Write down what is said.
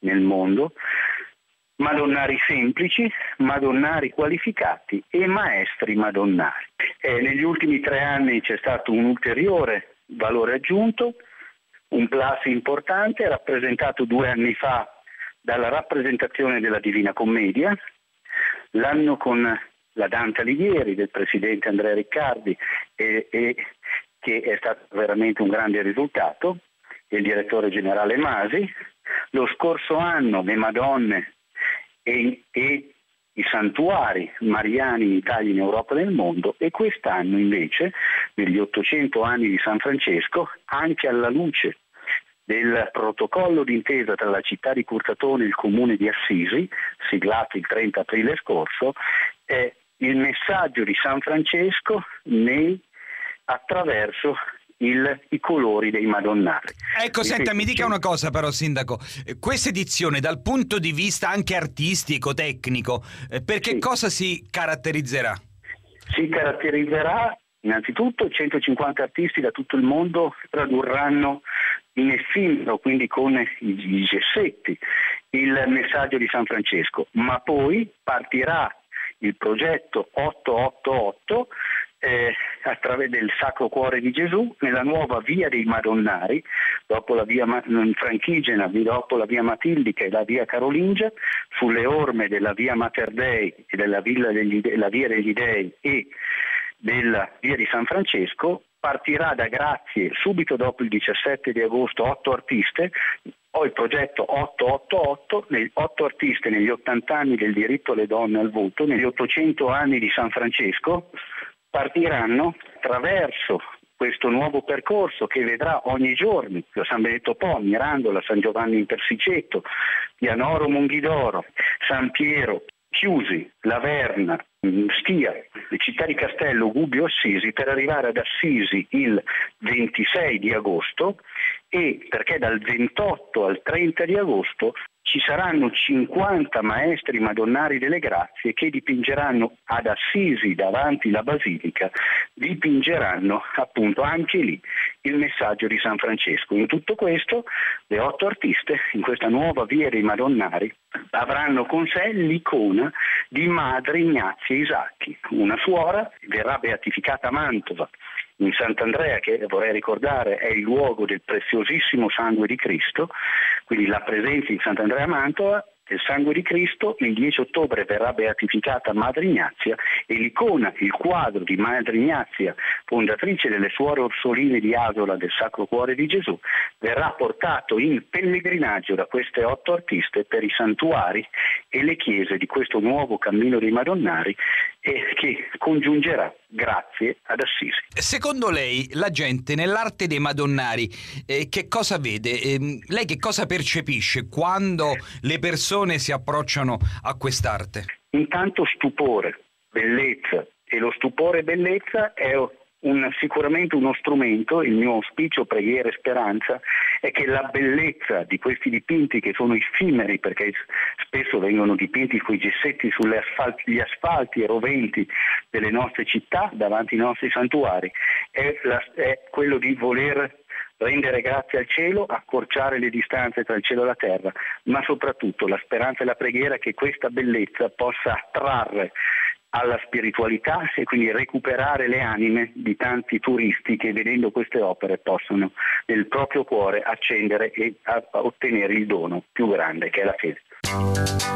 nel mondo, madonnari semplici, madonnari qualificati e maestri madonnari. Negli ultimi 3 anni c'è stato un ulteriore valore aggiunto, un plus importante rappresentato 2 anni fa dalla rappresentazione della Divina Commedia, l'anno con la Dante Alighieri del presidente Andrea Riccardi e che è stato veramente un grande risultato, e il direttore generale Masi. Lo scorso anno le Madonne e i santuari mariani in Italia, in Europa e nel mondo, e quest'anno invece, negli 800 anni di San Francesco, anche alla luce del protocollo d'intesa tra la città di Curtatone e il comune di Assisi, siglato il 30 aprile scorso, è il messaggio di San Francesco attraverso i colori dei madonnari. Ecco, senta, mi dica una cosa però, Sindaco, questa edizione dal punto di vista anche artistico, tecnico, per che cosa si caratterizzerà? Si caratterizzerà innanzitutto 150 artisti da tutto il mondo tradurranno in effimero, quindi con i gessetti, il messaggio di San Francesco, ma poi partirà il progetto 888 del Sacro Cuore di Gesù nella nuova via dei Madonnari, dopo la via Franchigena, dopo la via Matildica e la via Carolingia, sulle orme della via Mater Dei e della la via degli Dei e della via di San Francesco. Partirà da Grazie subito dopo il 17 di agosto 8 artiste. Ho il progetto 888, 8 artiste negli 80 anni del diritto alle donne al voto, negli 800 anni di San Francesco, partiranno attraverso questo nuovo percorso che vedrà ogni giorno da San Benedetto Po, Mirandola, San Giovanni in Persiceto, Pianoro Monghidoro, San Piero, Chiusi, Laverna, Stia, le città di Castello, Gubbio, Assisi, per arrivare ad Assisi il 26 di agosto, e perché dal 28 al 30 di agosto ci saranno 50 maestri madonnari delle grazie che dipingeranno ad Assisi davanti la Basilica, dipingeranno appunto anche lì il messaggio di San Francesco. In tutto questo le 8 artiste in questa nuova via dei Madonnari avranno con sé l'icona di Madre Ignazia Isacchi, una suora, verrà beatificata a Mantova in Sant'Andrea, che vorrei ricordare è il luogo del preziosissimo sangue di Cristo, quindi la presenza in Sant'Andrea a Mantova del sangue di Cristo. Il 10 ottobre verrà beatificata Madre Ignazia e l'icona, il quadro di Madre Ignazia, fondatrice delle Suore Orsoline di Asola del Sacro Cuore di Gesù, verrà portato in pellegrinaggio da queste 8 artiste per i santuari e le chiese di questo nuovo cammino dei Madonnari, e che congiungerà Grazie ad Assisi. Secondo lei la gente nell'arte dei Madonnari che cosa vede? Lei che cosa percepisce quando le persone si approcciano a quest'arte? Intanto stupore, bellezza, e lo stupore e bellezza è sicuramente uno strumento. Il mio auspicio, preghiera e speranza è che la bellezza di questi dipinti, che sono effimeri perché spesso vengono dipinti coi gessetti gli asfalti e roventi delle nostre città davanti ai nostri santuari, è quello di voler rendere grazie al cielo, accorciare le distanze tra il cielo e la terra, ma soprattutto la speranza e la preghiera che questa bellezza possa attrarre alla spiritualità e quindi recuperare le anime di tanti turisti che, vedendo queste opere, possono nel proprio cuore accendere e ottenere il dono più grande, che è la fede.